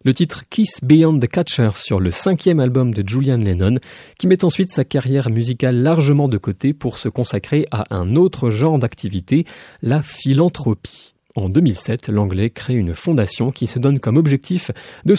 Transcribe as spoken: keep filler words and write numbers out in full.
le titre Kiss Beyond the Catcher sur le cinquième album de Julian Lennon, qui met ensuite sa carrière musicale largement de côté pour se consacrer à un autre genre d'activité, la philanthropie. En deux mille sept, l'Anglais crée une fondation qui se donne comme objectif de